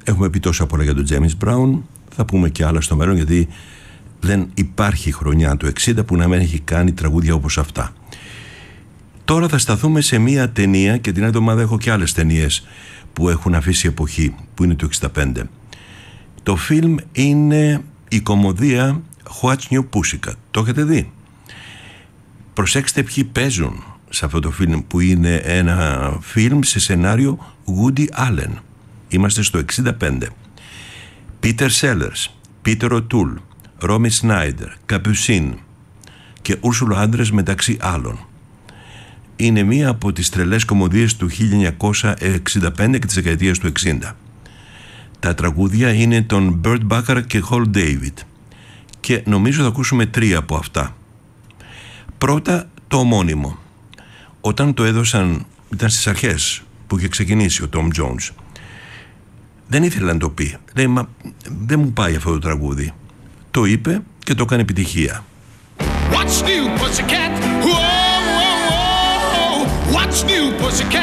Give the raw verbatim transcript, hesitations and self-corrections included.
Έχουμε πει τόσα πολλά για τον James Brown. Θα πούμε και άλλα στο μέλλον, γιατί δεν υπάρχει χρονιά του εξήντα που να μην έχει κάνει τραγούδια όπως αυτά. Τώρα θα σταθούμε σε μία ταινία, και την άλλη εβδομάδα έχω και άλλες ταινίες που έχουν αφήσει εποχή, που είναι το εξήντα πέντε. Το φιλμ είναι η κομμωδία What's New Pussycat. Το έχετε δει? Προσέξτε ποιοι παίζουν σε αυτό το φιλμ, που είναι ένα φιλμ σε σενάριο Woody Allen. Είμαστε στο εξήντα πέντε. Peter Sellers, Peter O'Toole, Romy Schneider, Capucine και Ursula Andress, μεταξύ άλλων. Είναι μία από τις τρελές κομμωδίες του χίλια εννιακόσια εξήντα πέντε και της δεκαετίας του εξήντα. Τα τραγούδια είναι των Burt Bacharach και Hal David, και νομίζω θα ακούσουμε τρία από αυτά. Πρώτα το ομώνυμο. Όταν το έδωσαν, ήταν στις αρχές που είχε ξεκινήσει ο Tom Jones, δεν ήθελε να το πει. Λέει, μα δεν μου πάει αυτό το τραγούδι. Το είπε και το έκανε επιτυχία. What's new, pussycat? Whoa, whoa, whoa. What's new, pussycat?